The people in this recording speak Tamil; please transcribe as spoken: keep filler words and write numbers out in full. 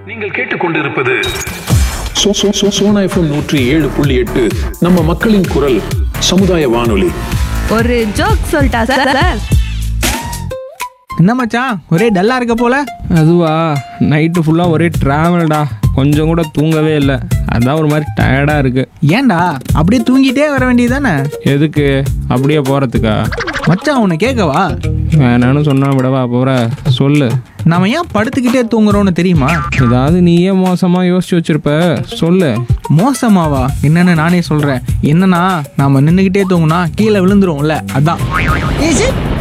நீங்கள் கேட்டுக்கொண்டிருப்பது சோனா எஃப்எம் நூற்றி ஏழு புள்ளி எட்டு நம்ம மக்களின் குரல் சமுதாய வானொலி. ஒரு ஜோக் சொல்லிட்டா சார்? என்ன மச்சான் ஒரே டல்லா இருக்க போல? அதுவா, நைட்டு ஃபுல்லாக ஒரே ட்ராவல்டா, கொஞ்சம் கூட தூங்கவே இல்லை. அதான் ஒரு மாதிரி டயர்டாக இருக்குது. ஏன்டா அப்படியே தூங்கிட்டே வர வேண்டியதானே? எதுக்கு அப்படியே போகிறதுக்கா? மச்சான் உன்னை கேட்கவா? வேணான்னு சொன்னா விடவா போகிற? சொல்லு. நாம ஏன் படுத்துக்கிட்டே தூங்குறோன்னு தெரியுமா? ஏதாவது நீயே மோசமாக யோசிச்சு வச்சிருப்ப, சொல்லு. மோசமாவா? என்னன்னு நானே சொல்கிறேன். என்னன்னா நாம நின்றுக்கிட்டே தூங்குனா கீழே விழுந்துருவோம்ல, அதான்.